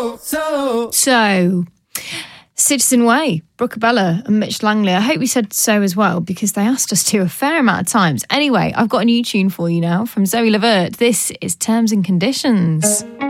So, Citizen Way, Brooke Abella and Mitch Langley. I hope you said so as well, because they asked us to a fair amount of times. Anyway, I've got a new tune for you now from Zoe Levert. This is Terms and Conditions.